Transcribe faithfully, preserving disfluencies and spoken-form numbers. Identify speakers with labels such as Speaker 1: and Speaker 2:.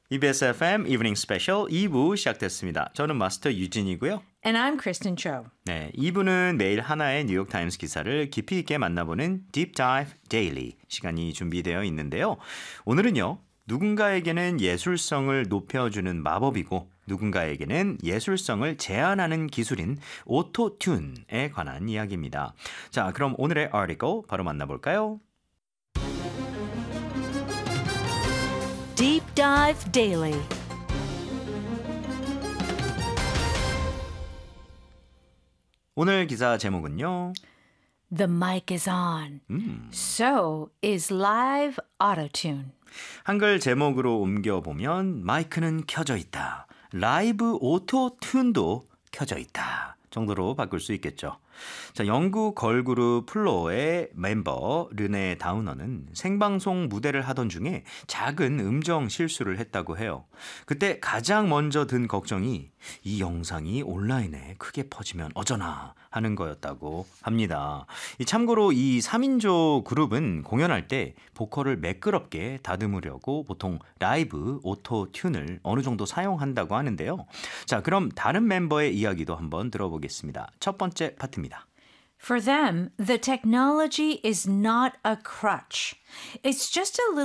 Speaker 1: 이비에스 에프엠 Evening Special 이 부 시작됐습니다. 저는 마스터 유진이고요.
Speaker 2: And I'm Kristen Cho.
Speaker 1: 네, 이 부는 매일 하나의 뉴욕타임스 기사를 깊이 있게 만나보는 Deep Dive Daily 시간이 준비되어 있는데요. 오늘은요. 누군가에게는 예술성을 높여주는 마법이고 누군가에게는 예술성을 제한하는 기술인 오토튠에 관한 이야기입니다. 자, 그럼 오늘의 article 바로 만나볼까요?
Speaker 3: Deep Dive Daily.
Speaker 1: 오늘 기사 제목은요.
Speaker 3: The mic is on.
Speaker 1: 음.
Speaker 3: So is live auto-tune.
Speaker 1: 한글 제목으로 옮겨보면 마이크는 켜져 있다. 라이브 오토 튠도 켜져 있다. 정도로 바꿀 수 있겠죠. 자, 영국 걸그룹 플로어의 멤버 르네 다우너는 생방송 무대를 하던 중에 작은 음정 실수를 했다고 해요. 그때 가장 먼저 든 걱정이 이 영상이 온라인에 크게 퍼지면 어쩌나 하는 거였다고 합니다. 참고로 이 삼인조 그룹은 공연할 때 보컬을 매끄럽게 다듬으려고 보통 라이브 오토 튠을 어느 정도 사용한다고 하는데요. 자, 그럼 다른 멤버의 이야기도 한번 들어보겠습니다. 첫 번째 파트입니다.
Speaker 3: For them, the technology is not a crutch. It's just a little